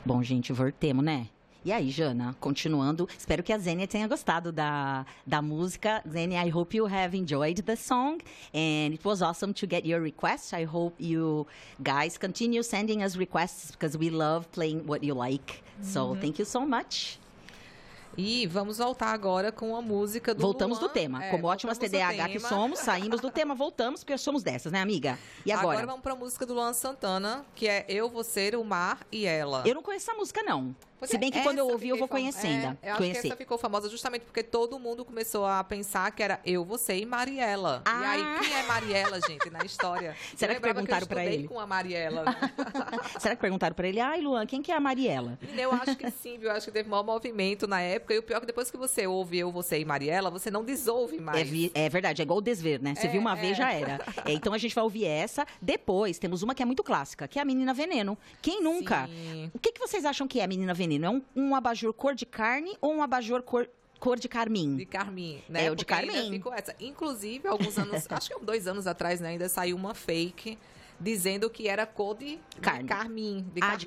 Bom, gente, voltemos, né? E aí, Jana, continuando, espero que a Zênia tenha gostado da música. Zênia, I hope you have enjoyed the song, and it was awesome to get your requests. I hope you guys continue sending us requests, because we love playing what you like. So, thank you so much. E vamos voltar agora com a música do Voltamos Luan. do tema. Como ótimas TDAH que somos, saímos do tema, voltamos, porque somos dessas, né, amiga? E agora? Agora vamos pra música do Luan Santana, que é Eu, Você, o Mar e Ela. Eu não conheço essa música, não. Se bem que quando eu ouvi, eu vou conhecendo. Eu acho que essa ficou famosa justamente porque todo mundo começou a pensar que era Eu, Você e Mariela. E aí, quem é Mariela, gente, na história? Será que perguntaram pra ele? Com a Mariela, né? Será que perguntaram pra ele? Ai, Luan, quem que é a Mariela? Eu acho que sim, viu? Eu acho que teve maior movimento na época. E o pior é que depois que você ouve Eu, Você e Mariela, você não desouve mais. É verdade, é igual o desver, né? Você viu uma vez, já era. Então a gente vai ouvir essa. Depois, temos uma que é muito clássica, que é a Menina Veneno. Quem nunca? Sim. O que vocês acham que é a Menina Veneno? É um abajur cor de carne ou um abajur cor de carmim? De carmim, né? É, o de carmim. Inclusive, alguns anos, acho que 2 anos atrás, né, ainda saiu uma fake dizendo que era cor de carmim.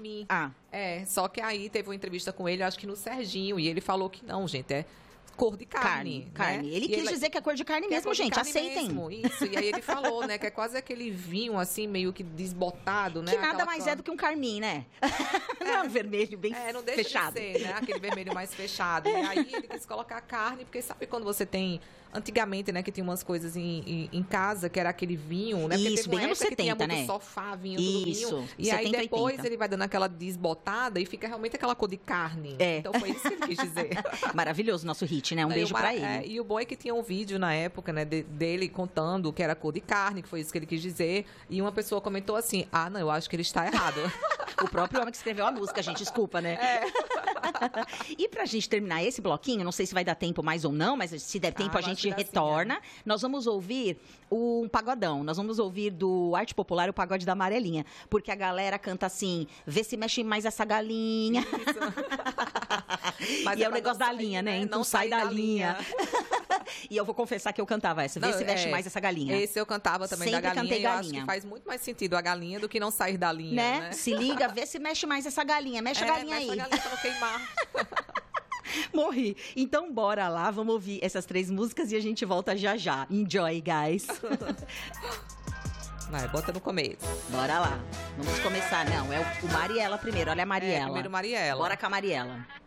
Só que aí teve uma entrevista com ele, acho que no Serginho, e ele falou que não, gente, é cor de carne. Carne. Ele quis dizer que é cor de carne mesmo, gente. Aceitem. Mesmo, isso. E aí ele falou, né, que é quase aquele vinho, assim, meio que desbotado, né? Que nada mais é do que um carmim, né? Não é um vermelho bem não deixa fechado. De ser, né? Aquele vermelho mais fechado. E aí ele quis colocar carne, porque sabe quando você tem... Antigamente, né, que tinha umas coisas em casa, que era aquele vinho, né? Porque isso, teve uma bem anos 70, que tinha né? muito sofá, vinho, tudo isso, vinho. E 70, aí depois 80. ele vai dando aquela desbotada e fica realmente aquela cor de carne. Então foi isso que ele quis dizer. Maravilhoso nosso hit, né? Um beijo pra ele. E o bom é que tinha um vídeo na época, né, dele contando que era cor de carne, que foi isso que ele quis dizer. E uma pessoa comentou assim, não, eu acho que ele está errado. O próprio homem que escreveu a música, gente, desculpa, né? E pra gente terminar esse bloquinho, não sei se vai dar tempo mais ou não, mas se der tempo a gente retorna. Nós vamos ouvir um pagodão. Nós vamos ouvir do Arte Popular o Pagode da Amarelinha. Porque a galera canta assim, vê se mexe mais essa galinha. Mas e é o negócio da linha, né? Então sai da linha. E eu vou confessar que eu cantava essa. Vê se mexe mais essa galinha. Esse eu cantava também. Sempre da galinha. Cantei galinha. Eu acho que faz muito mais sentido a galinha do que não sair da linha, né? Se liga, vê se mexe mais essa galinha. Mexe a galinha aí. Mexe a galinha pra não queimar. Morri. Então, bora lá, vamos ouvir essas 3 músicas e a gente volta já já. Enjoy, guys. Vai, bota no começo. Bora lá. Vamos começar. Não, é o Mariela primeiro. Olha a Mariela. Primeiro Mariela. Bora com a Mariela.